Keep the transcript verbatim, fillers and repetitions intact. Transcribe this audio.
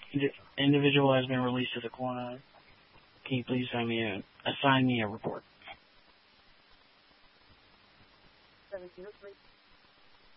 Indi- individual has been released to the coroner. Can you please assign me a, assign me a report? seven zero three.